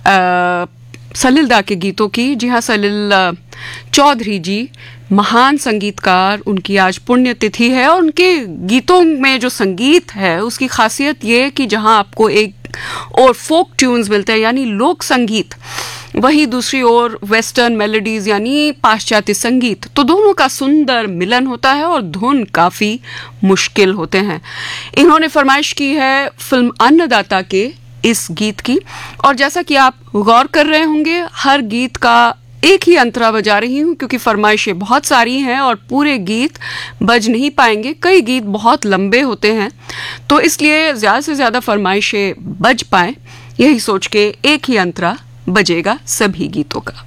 सलिल दा के गीतों की। जी हाँ, सलिल चौधरी जी महान संगीतकार, उनकी आज पुण्यतिथि है और उनके गीतों में जो संगीत है उसकी खासियत ये है कि जहाँ आपको एक और फोक ट्यून्स मिलते हैं यानी लोक संगीत, वही दूसरी ओर वेस्टर्न मेलोडीज यानी पाश्चात्य संगीत, तो दोनों का सुंदर मिलन होता है और धुन काफी मुश्किल होते हैं। इन्होंने फरमाइश की है फिल्म अन्नदाता के इस गीत की, और जैसा कि आप गौर कर रहे होंगे हर गीत का एक ही अंतरा बजा रही हूँ क्योंकि फरमाइशें बहुत सारी हैं और पूरे गीत बज नहीं पाएंगे, कई गीत बहुत लंबे होते हैं, तो इसलिए ज़्यादा से ज़्यादा फरमाइशें बज पाएं यही सोच के एक ही अंतरा बजेगा सभी गीतों का।